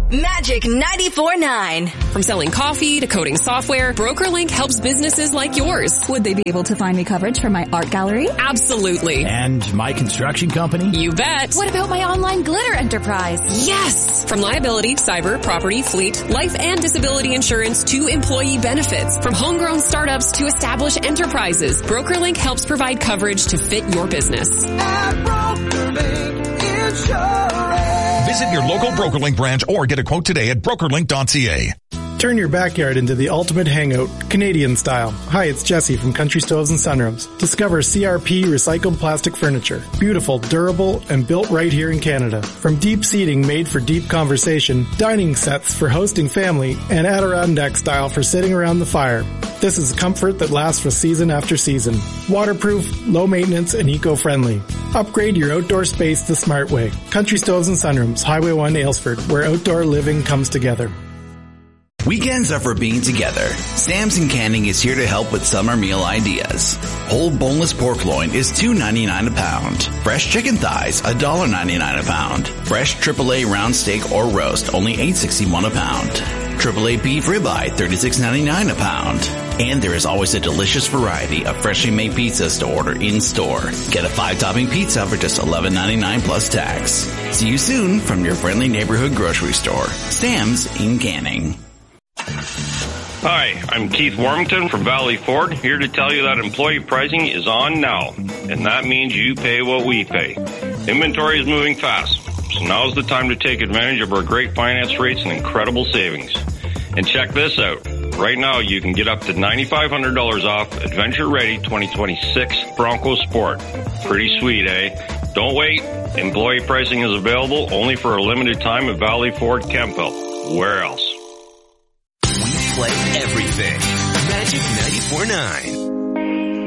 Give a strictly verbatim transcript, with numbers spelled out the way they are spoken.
Magic ninety-four point nine. From selling coffee to coding software, BrokerLink helps businesses like yours. Would they be able to find me coverage for my art gallery? Absolutely. And my construction company? You bet. What about my online glitter enterprise? Yes! From liability, cyber, property, fleet, life and disability insurance to employee benefits. From homegrown startups to established enterprises, BrokerLink helps provide coverage to fit your business. At BrokerLink Insurance. Visit your local BrokerLink branch or get a quote today at brokerlink dot c a. Turn your backyard into the ultimate hangout, Canadian style. Hi, it's Jesse from Country Stoves and Sunrooms. Discover C R P recycled plastic furniture. Beautiful, durable, and built right here in Canada. From deep seating made for deep conversation, dining sets for hosting family, and Adirondack style for sitting around the fire. This is comfort that lasts for season after season. Waterproof, low maintenance, and eco-friendly. Upgrade your outdoor space the smart way. Country Stoves and Sunrooms, Highway one, Aylesford, where outdoor living comes together. Weekends are for being together. Sam's in Canning is here to help with summer meal ideas. Whole boneless pork loin is two ninety-nine a pound. Fresh chicken thighs, one dollar ninety-nine a pound. Fresh triple A round steak or roast, only eight sixty-one a pound. triple A beef ribeye, thirty-six ninety-nine a pound. And there is always a delicious variety of freshly made pizzas to order in-store. Get a five-topping pizza for just eleven ninety-nine plus tax. See you soon from your friendly neighborhood grocery store. Sam's in Canning. Hi, I'm Keith Warmington from Valley Ford, here to tell you that employee pricing is on now, and that means you pay what we pay. Inventory is moving fast, so now's the time to take advantage of our great finance rates and incredible savings. And check this out. Right now, you can get up to nine thousand five hundred dollars off Adventure Ready twenty twenty-six Bronco Sport. Pretty sweet, eh? Don't wait. Employee pricing is available only for a limited time at Valley Ford Kempville. Where else? Play everything. Magic ninety-four point nine.